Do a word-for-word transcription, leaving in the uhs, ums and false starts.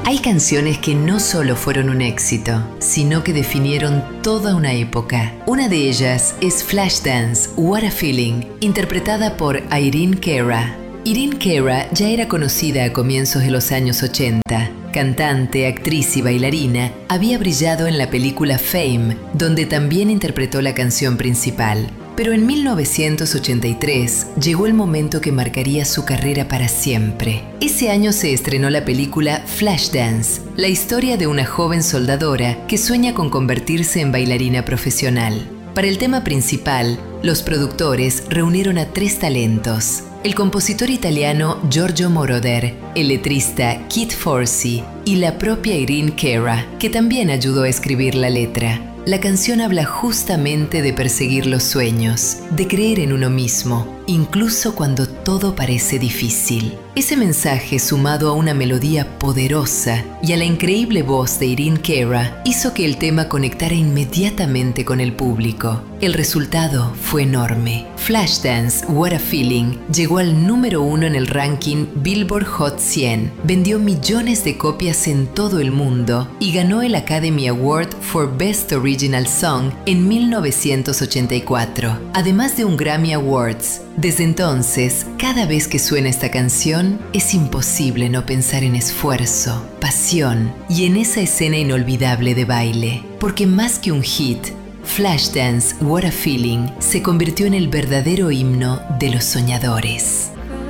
Hay canciones que no solo fueron un éxito, sino que definieron toda una época. Una de ellas es Flashdance, What a Feeling, interpretada por Irene Cara. Irene Cara ya era conocida a comienzos de los años ochenta. Cantante, actriz y bailarina, había brillado en la película Fame, donde también interpretó la canción principal. Pero en mil novecientos ochenta y tres llegó el momento que marcaría su carrera para siempre. Ese año se estrenó la película Flashdance, la historia de una joven soldadora que sueña con convertirse en bailarina profesional. Para el tema principal, los productores reunieron a tres talentos: el compositor italiano Giorgio Moroder, el letrista Kid Forsey y la propia Irene Cara, que también ayudó a escribir la letra. La canción habla justamente de perseguir los sueños, de creer en uno mismo, incluso cuando todo parece difícil. Ese mensaje, sumado a una melodía poderosa y a la increíble voz de Irene Cara, hizo que el tema conectara inmediatamente con el público. El resultado fue enorme. Flashdance, What a Feeling, llegó al número uno en el ranking Billboard Hot cien, vendió millones de copias en todo el mundo y ganó el Academy Award for Best Original Song en mil novecientos ochenta y cuatro, además de un Grammy Awards. Desde entonces, cada vez que suena esta canción, es imposible no pensar en esfuerzo, pasión y en esa escena inolvidable de baile, porque más que un hit, Flashdance, What a Feeling se convirtió en el verdadero himno de los soñadores.